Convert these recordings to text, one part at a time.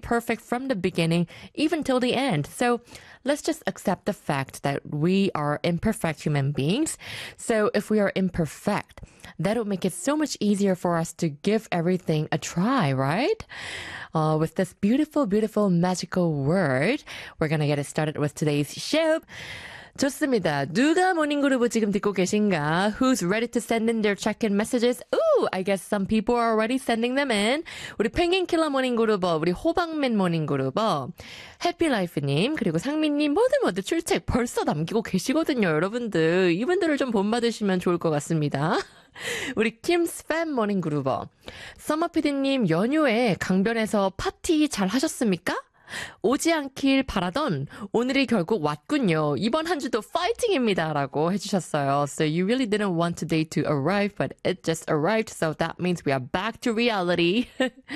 perfect from the beginning, even till the end. So let's just accept the fact that we are imperfect human beings. So if we are imperfect, that would make it so much easier for us to give everything a try, right? With this beautiful, beautiful, magical word, we're gonna get it started with today's show. 좋습니다. 누가 모닝그루브 지금 듣고 계신가? Who's ready to send in their check-in messages? Ooh, I guess some people are already sending them in. 우리 펭귄킬러 모닝그루버, 우리 호박맨 모닝그루버, 해피라이프님, 그리고 상민님 모두 출첵 벌써 남기고 계시거든요, 여러분들. 이분들을 좀 본받으시면 좋을 것 같습니다. 우리 김스팸 모닝그루버, 서머피디님 연휴에 강변에서 파티 잘 하셨습니까? 오지 않길 바라던 오늘이 결국 왔군요. 이번 한 주도 파이팅입니다. 라고 해주셨어요. So you really didn't want today to arrive, but it just arrived. So that means we are back to reality.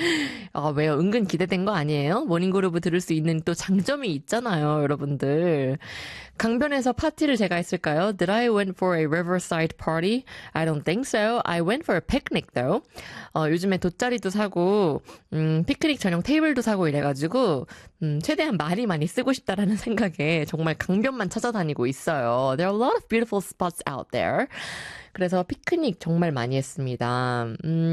왜요? 은근 기대된 거 아니에요? 모닝그루브 들을 수 있는 또 장점이 있잖아요, 여러분들. 강변에서 파티를 제가 했을까요? Did I went for a riverside party? I don't think so. I went for a picnic though. 요즘에 돗자리도 사고 피크닉 전용 테이블도 사고 이래가지고 최대한 많이 쓰고 싶다라는 생각에 정말 강변만 찾아다니고 있어요. There are a lot of beautiful spots out there. 그래서 피크닉 정말 많이 했습니다.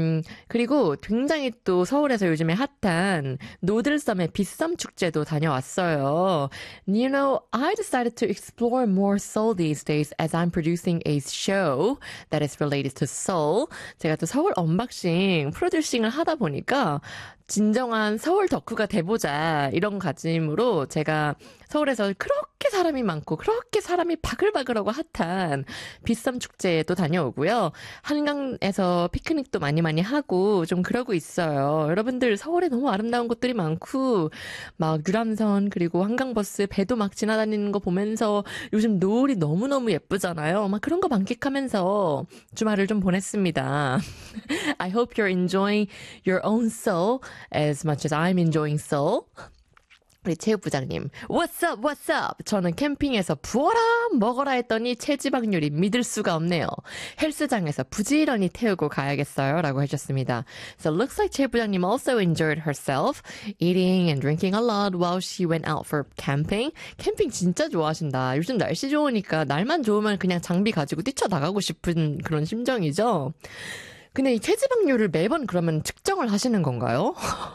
그리고 굉장히 또 서울에서 요즘에 핫한 노들섬의 빗섬 축제도 다녀왔어요. You know, I decided to explore more Seoul these days as I'm producing a show that is related to Seoul. 제가 또 서울 언박싱 프로듀싱을 하다 보니까 진정한 서울 덕후가 돼보자 이런 가짐으로 제가 서울에서 그렇게 사람이 많고 그렇게 사람이 바글바글하고 핫한 빗섬 축제에 또 다녀오고요. 한강에서 피크닉도 많이 하고 좀 그러고 있어요. 여러분들 서울에 너무 아름다운 곳들이 많고 막 유람선 그리고 한강버스 배도 막 지나다니는 거 보면서 요즘 노을이 너무너무 예쁘잖아요. 막 그런 거 만끽하면서 주말을 좀 보냈습니다. I hope you're enjoying your own soul as much as I'm enjoying Seoul. 우리 체육부장님, What's up, what's up? 저는 캠핑에서 부어라 먹어라 했더니 체지방률이 믿을 수가 없네요. 헬스장에서 부지런히 태우고 가야겠어요. 라고 해주셨습니다. So looks like 체육부장님 also enjoyed herself, eating and drinking a lot while she went out for camping. 캠핑 진짜 좋아하신다. 요즘 날씨 좋으니까 날만 좋으면 그냥 장비 가지고 뛰쳐나가고 싶은 그런 심정이죠. 근데 이 체지방률을 매번 그러면 측정을 하시는 건가요?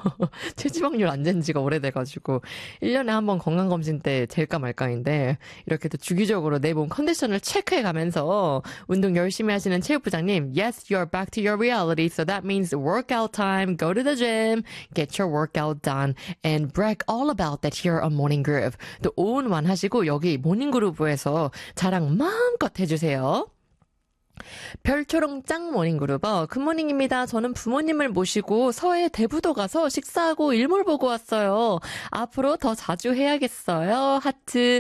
체지방률 안 잰 지가 오래돼가지고 1년에 한 번 건강검진 때 잴까 말까인데 이렇게 또 주기적으로 내 몸 컨디션을 체크해가면서 운동 열심히 하시는 체육부장님, Yes, you're back to your reality. So that means workout time. Go to the gym, get your workout done, and brag all about that here on Morning Groove. 또 오운완 하시고 여기 모닝그루브에서 자랑 마음껏 해주세요. 별초롱 짱 모닝그루버 굿모닝입니다. 저는 부모님을 모시고 서해 대부도 가서 식사하고 일몰 보고 왔어요. 앞으로 더 자주 해야겠어요. 하트.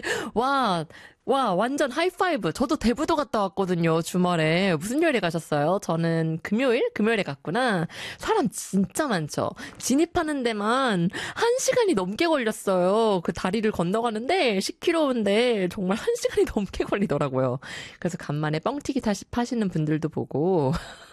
와, 완전 하이파이브. 저도 대부도 갔다 왔거든요, 주말에. 무슨 요일에 가셨어요? 저는 금요일에 갔구나. 사람 진짜 많죠. 진입하는 데만 1시간이 넘게 걸렸어요. 그 다리를 건너가는데 10km인데 정말 1시간이 넘게 걸리더라고요. 그래서 간만에 뻥튀기 파시는 분들도 보고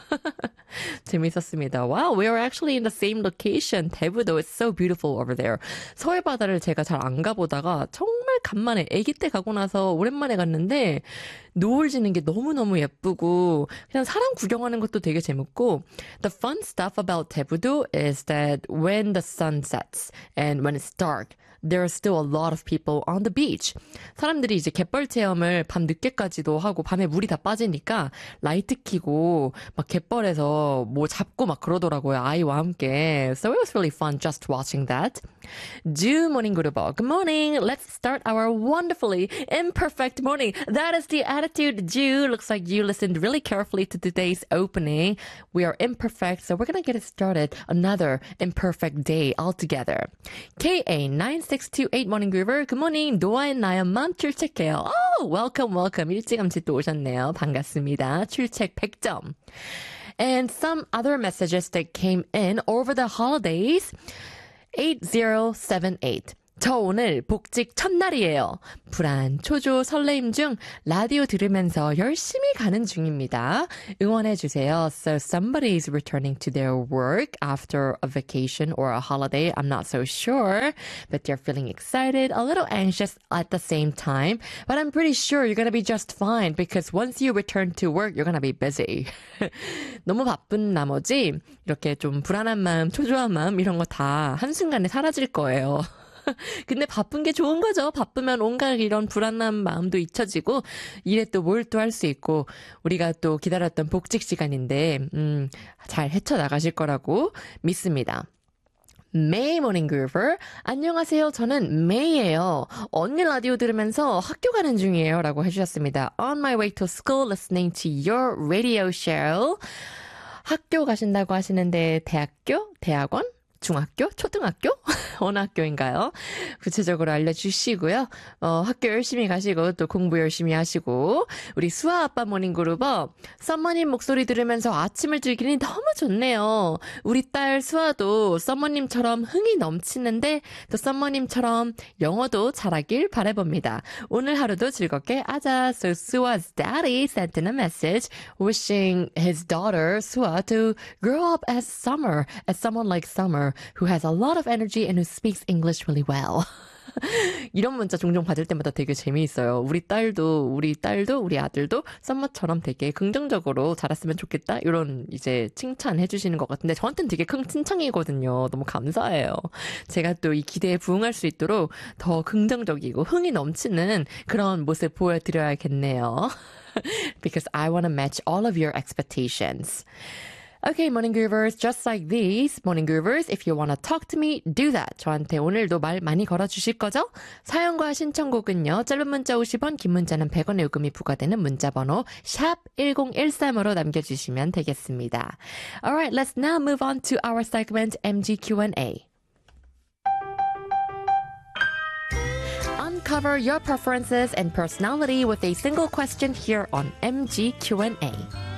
재밌었습니다. Wow, we are actually in the same location. 대부도 is so beautiful over there. 서해 바다를 제가 잘 안 가보다가 정말 간만에 아기 때 가고 나서 오랜만에 갔는데 노을 지는 게 너무너무 예쁘고 그냥 사람 구경하는 것도 되게 재밌고 The fun stuff about 대부도 is that when the sun sets and when it's dark there are still a lot of people on the beach. 사람들이 이제 갯벌 체험을 밤 늦게까지도 하고 밤에 물이 다 빠지니까 라이트 켜고 막 갯벌에서 뭐 잡고 막 그러더라고요. 아이와 함께. So it was really fun just watching that. 주 모닝그루버. Good morning. Let's start our wonderfully imperfect morning. That is the attitude, Ju. Looks like you listened really carefully to today's opening. We are imperfect, so we're gonna get it started. Another imperfect day altogether. KA9628 모닝그루버. Good morning. 노아의 나연만 출첵해요. Oh, welcome. 일찌감치 또 오셨네요. 반갑습니다. 출첵 100점. And some other messages that came in over the holidays. 8078. 저 오늘 복직 첫날이에요. 불안, 초조, 설레임 중 라디오 들으면서 열심히 가는 중입니다. 응원해주세요. So somebody is returning to their work after a vacation or a holiday. I'm not so sure, but they're feeling excited, a little anxious at the same time. But I'm pretty sure you're going to be just fine because once you return to work, you're going to be busy. 너무 바쁜 나머지 이렇게 좀 불안한 마음, 초조한 마음 이런 거 다 한순간에 사라질 거예요. 근데 바쁜 게 좋은 거죠. 바쁘면 온갖 이런 불안한 마음도 잊혀지고 일에 또 몰두할 수 있고 우리가 또 기다렸던 복직 시간인데 잘 헤쳐나가실 거라고 믿습니다. May Morning Groover. 안녕하세요. 저는 May예요. 언니 라디오 들으면서 학교 가는 중이에요. 라고 해주셨습니다. On my way to school listening to your radio show. 학교 가신다고 하시는데 대학교? 대학원? 중학교? 초등학교? 어느 학교인가요? 구체적으로 알려주시고요. 학교 열심히 가시고 또 공부 열심히 하시고 우리 수아 아빠 모닝그룹어 썸머님 목소리 들으면서 아침을 즐기니 너무 좋네요. 우리 딸 수아도 썸머님처럼 흥이 넘치는데 또 썸머님처럼 영어도 잘하길 바라봅니다. 오늘 하루도 즐겁게 하자. So Sua's daddy sent in a message wishing his daughter Sua to grow up as someone like Summer who has a lot of energy and who speaks English really well. 이런 문자 종종 받을 때마다 되게 재미있어요. 우리 딸도, 우리 아들도 썸머처럼 되게 긍정적으로 자랐으면 좋겠다. 이런 이제 칭찬해 주시는 것 같은데 저한테는 되게 큰 칭찬이거든요. 너무 감사해요. 제가 또 이 기대에 부응할 수 있도록 더 긍정적이고 흥이 넘치는 그런 모습 보여드려야겠네요. Because I want to match all of your expectations. Okay, Morning Groovers, just like these, Morning Groovers, if you want to talk to me, do that. 저한테 오늘도 말 많이 걸어주실 거죠? 사연과 신청곡은요, 짧은 문자 50원, 긴 문자는 100원의 요금이 부과되는 문자번호 샵 1013으로 남겨주시면 되겠습니다. Alright, let's now move on to our segment MGQ&A. Uncover your preferences and personality with a single question here on MGQ&A.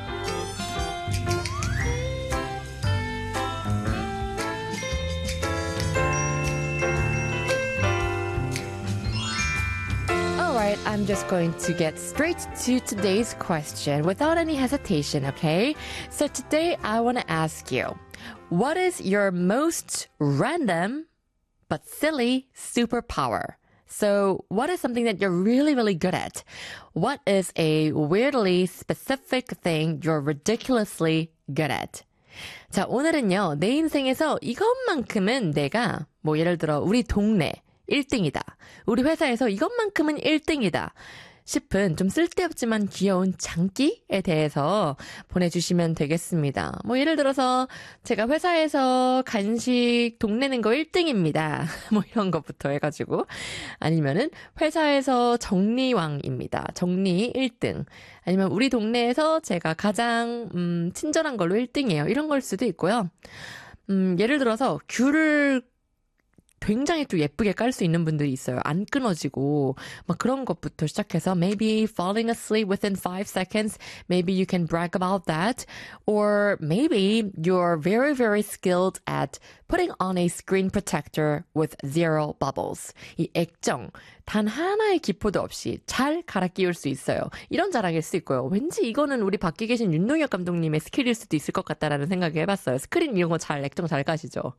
Alright, I'm just going to get straight to today's question without any hesitation, okay? So today I want to ask you, what is your most random but silly superpower? So what is something that you're really, really good at? What is a weirdly specific thing you're ridiculously good at? 자, 오늘은요, 내 인생에서 이것만큼은 내가, 뭐 예를 들어 우리 동네 1등이다. 우리 회사에서 이것만큼은 1등이다. 싶은 좀 쓸데없지만 귀여운 장기에 대해서 보내주시면 되겠습니다. 뭐 예를 들어서 제가 회사에서 간식 돈 내는 거 1등입니다. 뭐 이런 것부터 해가지고 아니면은 회사에서 정리왕입니다. 정리 1등. 아니면 우리 동네에서 제가 가장 친절한 걸로 1등이에요. 이런 걸 수도 있고요. 예를 들어서 귤을 굉장히 또 예쁘게 깔 수 있는 분들이 있어요. 안 끊어지고 막 그런 것부터 시작해서 maybe falling asleep within 5 seconds, maybe you can brag about that. Or maybe you're very, very skilled at putting on a screen protector with zero bubbles. 이 액정 단 하나의 기포도 없이 잘 갈아 끼울 수 있어요. 이런 자랑일 수 있고요. 왠지 이거는 우리 밖에 계신 윤동혁 감독님의 스킬일 수도 있을 것 같다라는 생각을 해봤어요. 스크린 이런 거 액정 잘 가시죠?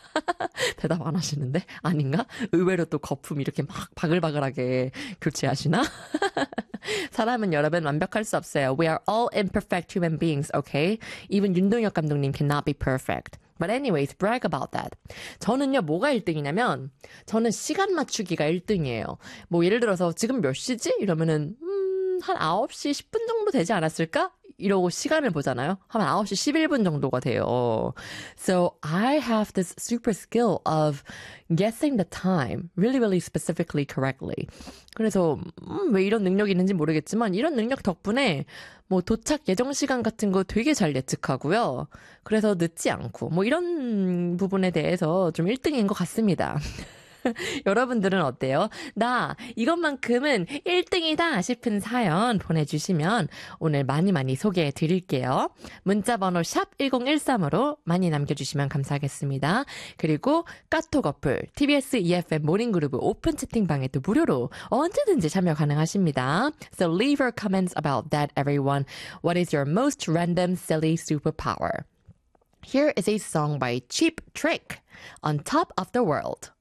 대답 안 하시는데? 아닌가? 의외로 또 거품 이렇게 막 바글바글하게 교체하시나? 사람은 여러분 완벽할 수 없어요. We are all imperfect human beings, okay? Even 윤동혁 감독님 cannot be perfect. But anyways, brag about that. 저는요, 뭐가 1등이냐면, 저는 시간 맞추기가 1등이에요. 뭐 예를 들어서 지금 몇 시지? 이러면은, 한 9시 10분 정도 되지 않았을까? 이러고 시간을 보잖아요. 하면 9시 11분 정도가 돼요. So I have this super skill of guessing the time really, really specifically correctly. 그래서 왜 이런 능력이 있는지 모르겠지만 이런 능력 덕분에 뭐 도착 예정 시간 같은 거 되게 잘 예측하고요. 그래서 늦지 않고 뭐 이런 부분에 대해서 좀 1등인 것 같습니다. 여러분들은 어때요? 나 이것만큼은 1등이다 싶은 사연 보내주시면 오늘 많이 많이 소개해 드릴게요. 문자번호 샵 1013으로 많이 남겨주시면 감사하겠습니다. 그리고 카톡 어플, TBS EFM 모닝그룹 오픈 채팅방에도 무료로 언제든지 참여 가능하십니다. So leave your comments about that, everyone. What is your most random, silly superpower? Here is a song by Cheap Trick, On Top of the World.